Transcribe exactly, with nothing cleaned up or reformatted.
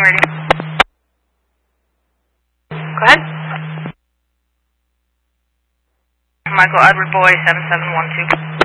radio. Go ahead. Michael Edward Boy, seven seven one two.